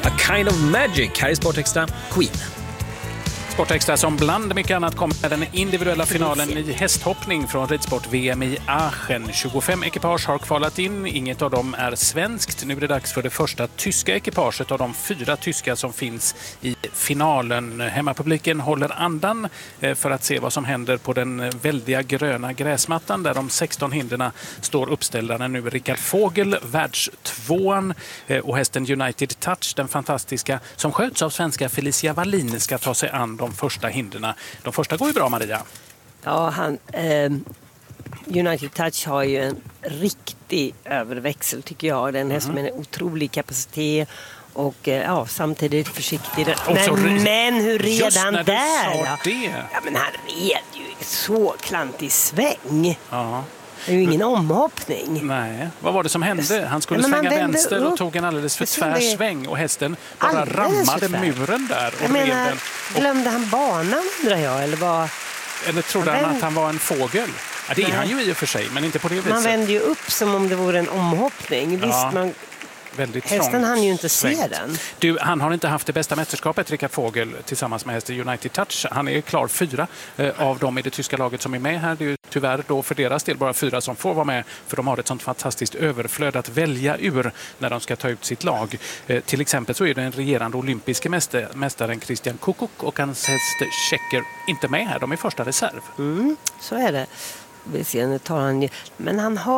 A Kind of Magic. Här är Sportextra, Queen. Sportextra som bland mycket annat kommer med den individuella finalen i hästhoppning från ridsport-VM i Aachen. 25 ekipage har kvalat in, inget av dem är svenskt. Nu är det dags för det första tyska ekipaget av de 4 tyska som finns i finalen. Hemmapubliken håller andan för att se vad som händer på den väldiga gröna gräsmattan där de 16 hinderna står uppställda nu. Rickard Vogel, världstvåan, och hästen United Touch, den fantastiska, som sköts av svenska Felicia Wallin, ska ta sig an de första hinderna. De första går ju bra, Maria. Ja, United Touch har ju en riktig överväxel tycker jag. Den häst med en otrolig kapacitet och samtidigt försiktig. Men hur red han där? Ja, men han red ju så klantig sväng. Ja. Det är ju ingen omhoppning. Nej, vad var det som hände? Han skulle svänga vänster och tog en alldeles för tvär sväng och hästen bara rammade muren där. Och glömde han banan undrar jag? Eller trodde han att han var en fågel? Ja, det är han ju i och för sig, men inte på det viset. Man vände ju upp som om det vore en omhoppning. Visst, hästen hann ju inte se den. Han har inte haft det bästa mästerskapet, Rickard Vogel, tillsammans med hästen United Touch. Han är klar 4 av dem i det tyska laget som är med här. Det är ju tyvärr då för deras del bara 4 som får vara med, för de har ett sånt fantastiskt överflöd att välja ur när de ska ta ut sitt lag. Till exempel så är det en regerande olympiske mästaren Christian Kukuk och hans häst Checker inte med här. De är första reserv. Så är det. Men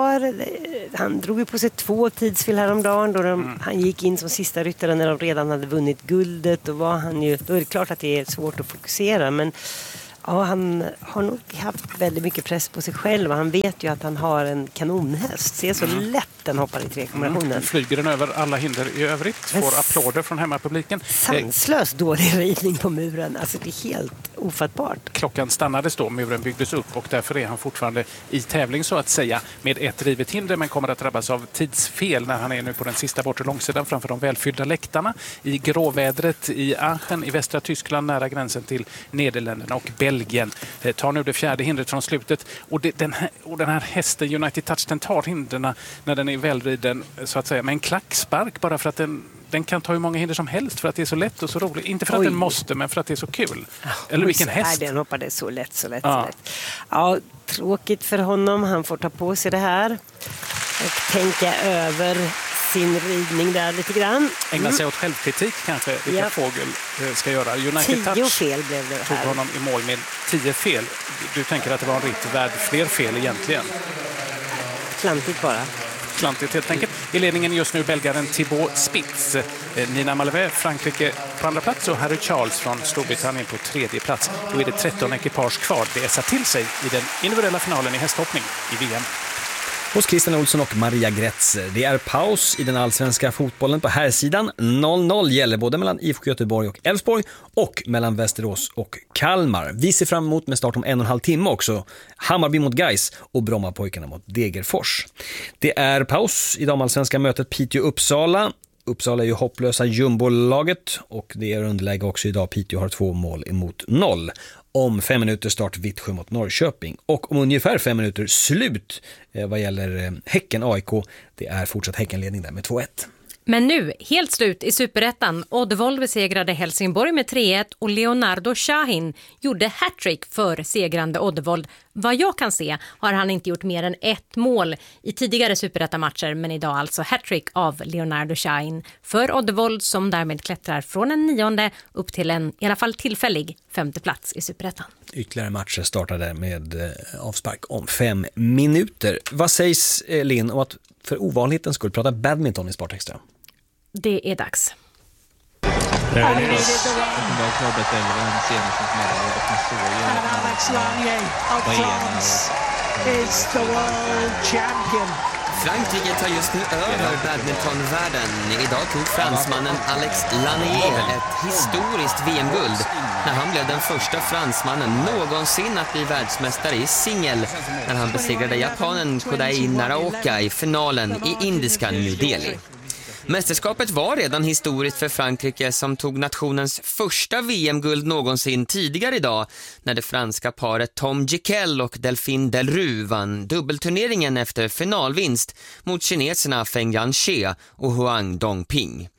han drog ju på sig 2 tidsfel häromdagen då han gick in som sista ryttare när de redan hade vunnit guldet. Då är det klart att det är svårt att fokusera, men ja, han har nog haft väldigt mycket press på sig själv och han vet ju att han har en kanonhäst. Ser så lätt den hoppar i 3-kombinationen. Flyger den över alla hinder i övrigt, får applåder från hemmapubliken. Sanslös dålig ridning på muren, alltså det är helt ofattbart. Klockan stannades då, muren byggdes upp och därför är han fortfarande i tävling så att säga med ett rivet hinder, men kommer att drabbas av tidsfel när han är nu på den sista bortre långsidan framför de välfyllda läktarna i gråvädret i Aachen i västra Tyskland nära gränsen till Nederländerna och Belgien. Tar nu det 4:e hindret från slutet och den här hästen United Touch, den tar hindren när den är välriden så att säga med en klackspark bara för att den kan ta hur många hinder som helst för att det är så lätt och så roligt. Inte för att den måste, men för att det är så kul. Eller vilken häst. Den hoppade så lätt. Ja, tråkigt för honom. Han får ta på sig det här och tänka över sin ridning där lite grann. Ägna sig åt självkritik kanske, vilka Fågel ska göra. United 10 fel blev det här. Tog honom i mål med 10 fel. Du tänker att det var en ritt värd fler fel egentligen? Klantigt bara. Klantigt helt enkelt. I ledningen just nu belgaren Thibaut Spitz. Nina Malvé, Frankrike på andra plats och Harry Charles från Storbritannien på 3:e plats. Då är det 13 ekipage kvar. Det är till sig i den individuella finalen i hästhoppning i VM. Hos Christian Olsson och Maria Gretzer. Det är paus i den allsvenska fotbollen på här sidan. 0-0 gäller både mellan IFK Göteborg och Elfsborg och mellan Västerås och Kalmar. Vi ser fram emot med start om 1,5 timme också. Hammarby mot Gais och Brommapojkarna mot Degerfors. Det är paus i damallsvenska mötet Piteå-Uppsala. Uppsala är ju hopplösa jumbolaget och det är underläge också idag. Piteå har 2 mål emot 0. Om 5 minuter start Vittsjö mot Norrköping och om ungefär 5 minuter slut vad gäller Häcken-AIK. Det är fortsatt Häckenledning där med 2-1. Men nu, helt slut i Superettan. Oddvold besegrade Helsingborg med 3-1 och Leonardo Shahin gjorde hattrick för segrande Oddvold. Vad jag kan se har han inte gjort mer än 1 mål i tidigare Superettan-matcher, men idag alltså hattrick av Leonardo Shahin för Oddvold som därmed klättrar från en 9:e upp till en i alla fall tillfällig 5:e plats i Superettan. Ytterligare matcher startade med avspark om 5 minuter. Vad sägs, Linn, om att för ovanligheten skulle prata badminton i Sportextra? Det är dags. Alex Lanier of France is the world champion. Frankrike tar just nu över badmintonvärlden. Idag tog fransmannen Alex Lanier ett historiskt VM-guld när han blev den första fransmannen någonsin att bli världsmästare i singel när han besegrade japanen Kodai Naraoka i finalen i indiska New Delhi. Mästerskapet var redan historiskt för Frankrike som tog nationens första VM-guld någonsin tidigare idag när det franska paret Tom Jekyll och Delphine Delru vann dubbelturneringen efter finalvinst mot kineserna Feng Yanxie och Huang Dongping.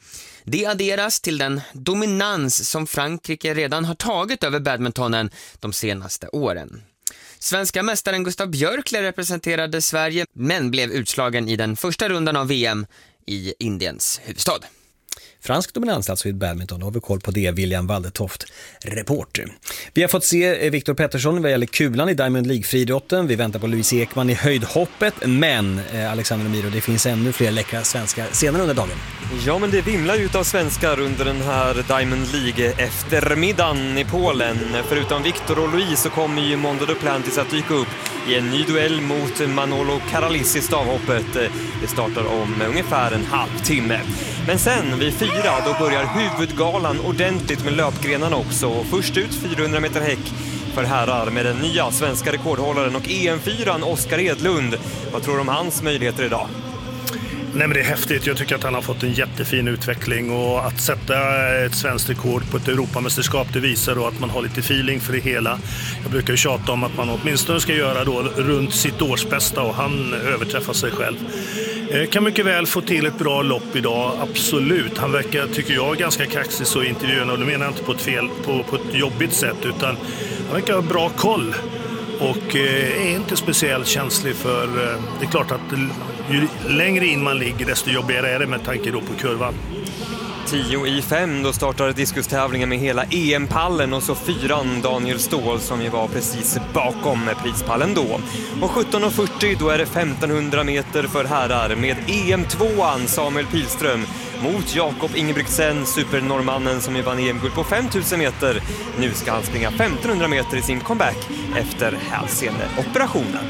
Det adderas till den dominans som Frankrike redan har tagit över badmintonen de senaste åren. Svenska mästaren Gustav Björkle representerade Sverige men blev utslagen i den första rundan av VM i Indiens huvudstad. Fransk dominans alltså i badminton, då har vi koll på det, William Waldetoft, reporter. Vi har fått se Viktor Pettersson vad gäller kulan i Diamond League-friidrotten. Vi väntar på Louise Ekman i höjdhoppet, men Alexander Miro, det finns ännu fler läckra svenskar senare under dagen. Ja, men det vimlar ut av svenskar under den här Diamond League-eftermiddagen i Polen. Förutom Viktor och Louise så kommer ju Mondo Duplantis att dyka upp i en ny duell mot Manolo Karalis i stavhoppet. Det startar om ungefär en halvtimme. Men sen vid 4 då börjar huvudgalan ordentligt med löpgrenarna också. Först ut 400 meter häck för herrar med den nya svenska rekordhållaren och EM4 Oskar Edlund. Vad tror du om hans möjligheter idag? Nej, men det är häftigt. Jag tycker att han har fått en jättefin utveckling, och att sätta ett svenskt rekord på ett Europamästerskap, det visar då att man har lite feeling för det hela. Jag brukar ju tjata om att man åtminstone ska göra då runt sitt årsbästa, och han överträffar sig själv. Kan mycket väl få till ett bra lopp idag, absolut. Han verkar, tycker jag, ganska kaxig så i intervjun, och det menar jag inte på ett jobbigt sätt, utan han verkar ha bra koll. Och är inte speciellt känslig för, det är klart att ju längre in man ligger desto jobbigare är det med tanke då på kurvan. 10:05 då startar diskustävlingen med hela EM-pallen och så 4:an Daniel Ståhl som ju var precis bakom prispallen då. Och 17:40 då är det 1500 meter för herrar med EM2an Samuel Pilström mot Jakob Ingebrigtsen, supernormannen som ju vann EM-guld på 5000 meter. Nu ska han springa 1500 meter i sin comeback efter hälseneoperationen.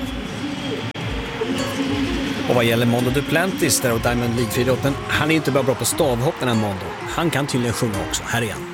Och vad gäller Mondo Duplantis där och Diamond League-friidrotten, han är inte bara bra på stavhopp den här Mondo. Han kan tydligen sjunga också. Här igen.